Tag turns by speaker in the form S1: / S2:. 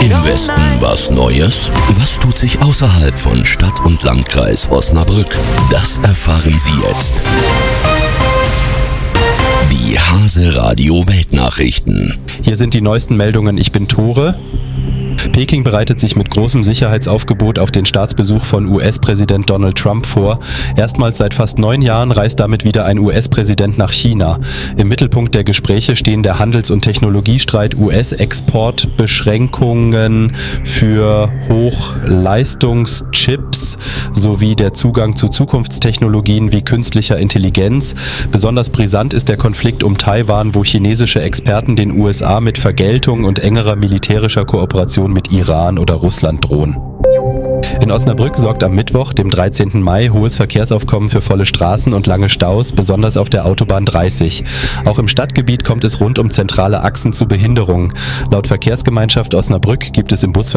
S1: Im Westen was Neues? Was tut sich außerhalb von Stadt und Landkreis Osnabrück? Das erfahren Sie jetzt. Die Hase Radio Weltnachrichten.
S2: Hier sind die neuesten Meldungen. Ich bin Tore. Peking bereitet sich mit großem Sicherheitsaufgebot auf den Staatsbesuch von US-Präsident Donald Trump vor. Erstmals seit fast 9 Jahren reist damit wieder ein US-Präsident nach China. Im Mittelpunkt der Gespräche stehen der Handels- und Technologiestreit, US-Exportbeschränkungen für Hochleistungschips sowie der Zugang zu Zukunftstechnologien wie künstlicher Intelligenz. Besonders brisant ist der Konflikt um Taiwan, wo chinesische Experten den USA mit Vergeltung und engerer militärischer Kooperation mit Iran oder Russland drohen. In Osnabrück sorgt am Mittwoch, dem 13. Mai, hohes Verkehrsaufkommen für volle Straßen und lange Staus, besonders auf der Autobahn 30. Auch im Stadtgebiet kommt es rund um zentrale Achsen zu Behinderungen. Laut Verkehrsgemeinschaft Osnabrück gibt es im Busverkehr